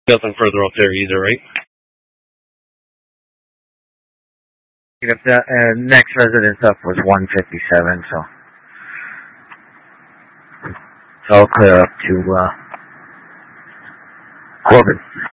Nothing further up there either, right? If the next residence up was 157, so it's all clear up to Corbin.